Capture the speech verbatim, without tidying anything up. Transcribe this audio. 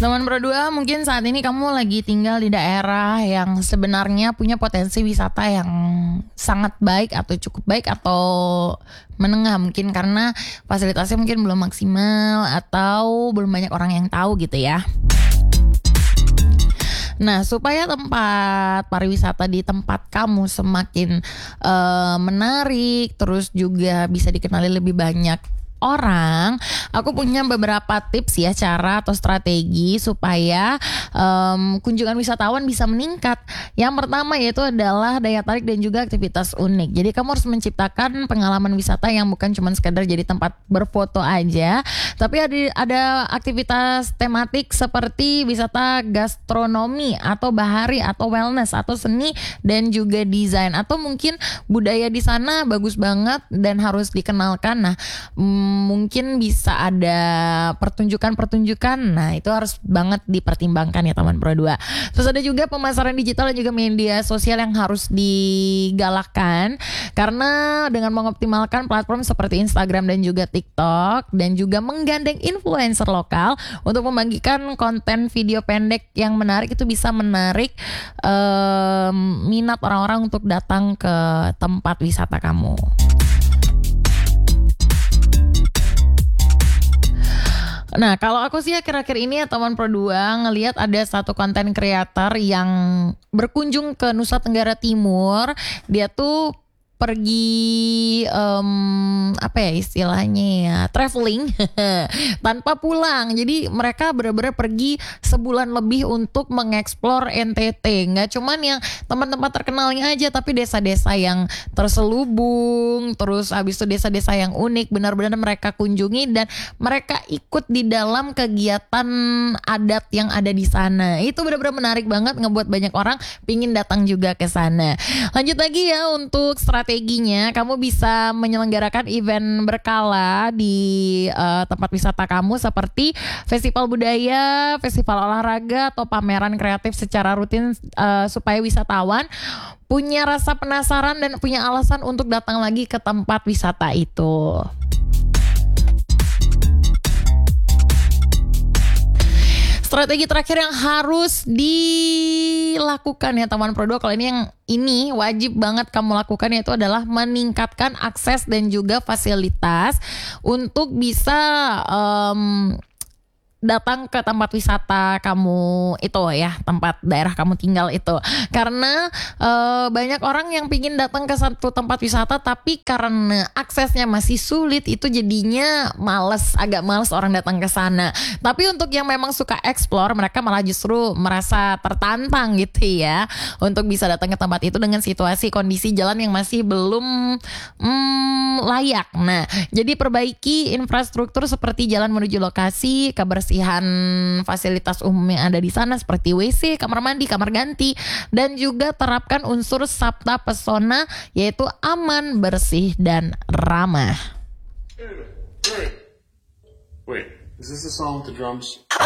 Teman berdua, mungkin saat ini kamu lagi tinggal di daerah yang sebenarnya punya potensi wisata yang sangat baik atau cukup baik atau menengah, mungkin karena fasilitasnya mungkin belum maksimal atau belum banyak orang yang tahu gitu ya. Nah, supaya tempat pariwisata di tempat kamu semakin uh, menarik, terus juga bisa dikenali lebih banyak orang, aku punya beberapa tips ya, cara atau strategi supaya um, kunjungan wisatawan bisa meningkat. Yang pertama yaitu adalah daya tarik dan juga aktivitas unik. Jadi kamu harus menciptakan pengalaman wisata yang bukan cuma sekedar jadi tempat berfoto aja, tapi ada, ada aktivitas tematik seperti wisata gastronomi atau bahari atau wellness atau seni dan juga desain, atau mungkin budaya di sana bagus banget dan harus dikenalkan. Nah, mm, mungkin bisa ada pertunjukan-pertunjukan. Nah, itu harus banget dipertimbangkan ya teman Pro dua. Terus ada juga pemasaran digital dan juga media sosial yang harus digalakkan, karena dengan mengoptimalkan platform seperti Instagram dan juga TikTok dan juga menggandeng influencer lokal untuk membagikan konten video pendek yang menarik, itu bisa menarik um, minat orang-orang untuk datang ke tempat wisata kamu. Nah, kalau aku sih akhir-akhir ini ya teman Pro dua ngelihat ada satu konten creator yang berkunjung ke Nusa Tenggara Timur. Dia tuh pergi um, apa ya istilahnya ya, traveling tanpa pulang. Jadi mereka benar-benar pergi sebulan lebih untuk mengeksplor N T T. Nggak cuman yang tempat-tempat terkenalnya aja, tapi desa-desa yang terselubung, terus habis itu desa-desa yang unik benar-benar mereka kunjungi dan mereka ikut di dalam kegiatan adat yang ada di sana. Itu benar-benar menarik banget, ngebuat banyak orang pingin datang juga ke sana. Lanjut lagi ya, untuk strategi Strateginya, kamu bisa menyelenggarakan event berkala di uh, tempat wisata kamu seperti festival budaya, festival olahraga, atau pameran kreatif secara rutin uh, supaya wisatawan punya rasa penasaran dan punya alasan untuk datang lagi ke tempat wisata itu. Strategi terakhir yang harus dilakukan ya teman Pro dua, kalau ini yang ini wajib banget kamu lakukan, yaitu adalah meningkatkan akses dan juga fasilitas untuk bisa um, datang ke tempat wisata kamu itu ya, tempat daerah kamu tinggal itu. Karena e, banyak orang yang pingin datang ke satu tempat wisata, tapi karena aksesnya masih sulit, itu jadinya males, agak males orang datang ke sana. Tapi untuk yang memang suka explore, mereka malah justru merasa tertantang gitu ya, untuk bisa datang ke tempat itu dengan situasi kondisi jalan yang masih belum hmm, layak. Nah, jadi perbaiki infrastruktur seperti jalan menuju lokasi, kebersihan fasilitas umum yang ada di sana seperti W C, kamar mandi, kamar ganti, dan juga terapkan unsur sabta pesona, yaitu aman, bersih, dan ramah. Wait, is this the song with the drums?